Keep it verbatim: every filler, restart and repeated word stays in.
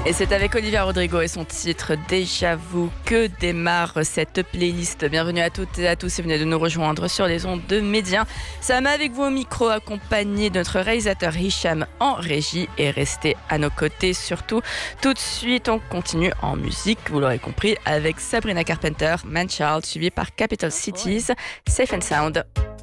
Et c'est avec Olivia Rodrigo et son titre Déjà Vu que démarre cette playlist. Bienvenue à toutes et à tous si vous venez de nous rejoindre sur les ondes de Média. Sam avec vous au micro, accompagné de notre réalisateur Hicham en régie, et restez à nos côtés surtout. Tout de suite, on continue en musique, vous l'aurez compris, avec Sabrina Carpenter, Man Child, suivi par Capital Cities, Safe and Sound.